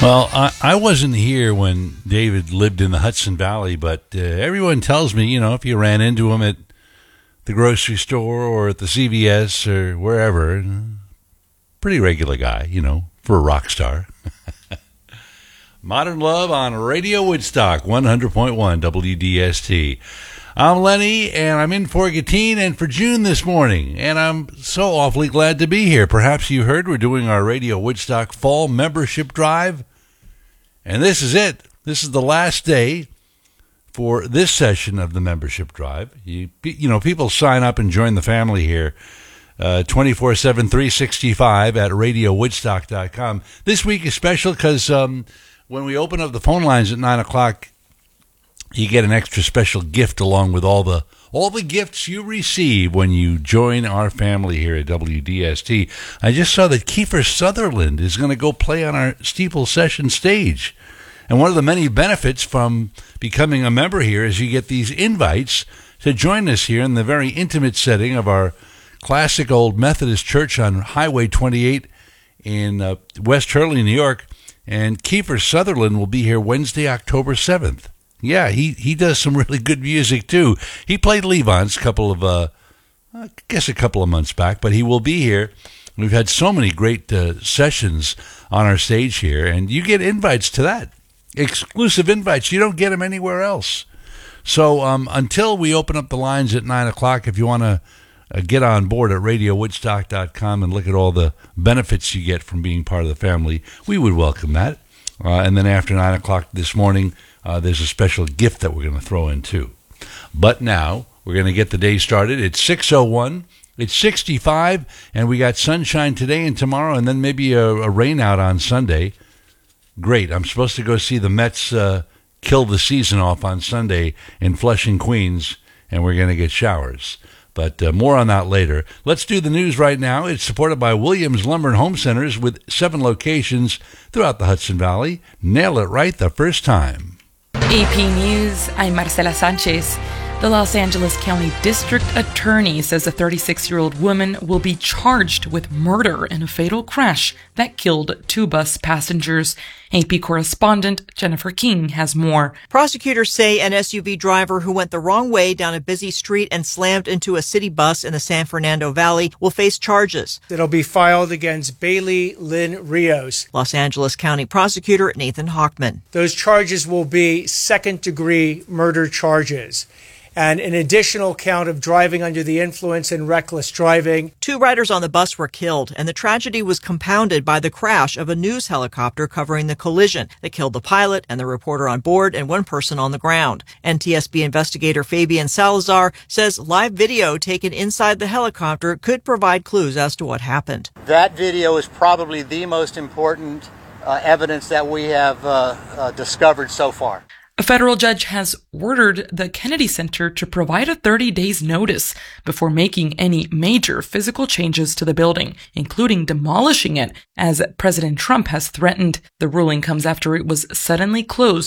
Well, I wasn't here when David lived in the Hudson Valley, but everyone tells me, if you ran into him at the grocery store or at the CVS or wherever, pretty regular guy, for a rock star. Modern Love on Radio Woodstock, 100.1 WDST. I'm Lenny, and I'm in for Gatine and for June this morning, and I'm so awfully glad to be here. Perhaps you heard we're doing our Radio Woodstock Fall Membership Drive, and this is it. This is the last day for this session of the membership drive. People sign up and join the family here 24/7, 365 at RadioWoodstock.com. This week is special because when we open up the phone lines at 9 o'clock, you get an extra special gift along with all the gifts you receive when you join our family here at WDST. I just saw that Kiefer Sutherland is going to go play on our Steeple Session stage. And one of the many benefits from becoming a member here is you get these invites to join us here in the very intimate setting of our classic old Methodist church on Highway 28 in West Hurley, New York. And Kiefer Sutherland will be here Wednesday, October 7th. Yeah, he does some really good music, too. He played Levant's a couple of months back, but he will be here. We've had so many great sessions on our stage here, and you get invites to that. Exclusive invites. You don't get them anywhere else. So until we open up the lines at 9 o'clock, if you want to get on board at RadioWoodstock.com and look at all the benefits you get from being part of the family, we would welcome that. And then after 9 o'clock this morning, there's a special gift that we're going to throw in, too. But now, we're going to get the day started. It's 6:01. It's 65, and we got sunshine today and tomorrow, and then maybe a rain out on Sunday. Great. I'm supposed to go see the Mets kill the season off on Sunday in Flushing, Queens, and we're going to get showers. But more on that later. Let's do the news right now. It's supported by Williams Lumber and Home Centers with 7 locations throughout the Hudson Valley. Nail it right the first time. AP News, I'm Marcela Sanchez. The Los Angeles County District Attorney says a 36-year-old woman will be charged with murder in a fatal crash that killed 2 bus passengers. AP correspondent Jennifer King has more. Prosecutors say an SUV driver who went the wrong way down a busy street and slammed into a city bus in the San Fernando Valley will face charges. It'll be filed against Bailey Lynn Rios. Los Angeles County Prosecutor Nathan Hochman. Those charges will be second-degree murder charges and an additional count of driving under the influence and reckless driving. 2 riders on the bus were killed, and the tragedy was compounded by the crash of a news helicopter covering the collision that killed the pilot and the reporter on board and 1 person on the ground. NTSB investigator Fabian Salazar says live video taken inside the helicopter could provide clues as to what happened. That video is probably the most important evidence that we have discovered so far. A federal judge has ordered the Kennedy Center to provide a 30 days notice before making any major physical changes to the building, including demolishing it, as President Trump has threatened. The ruling comes after it was suddenly closed